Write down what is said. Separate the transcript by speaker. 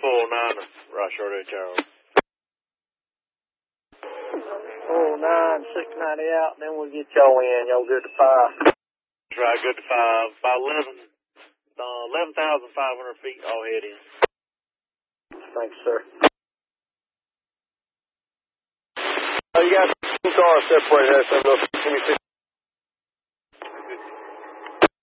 Speaker 1: full 9, right short of Charles.
Speaker 2: Full 9, 690 out, and then we'll get y'all in. Y'all good to 5.
Speaker 1: That's right, good to 5. About 11,500 feet, all head in.
Speaker 2: Thanks, sir.
Speaker 3: You got 2 cars separated. That's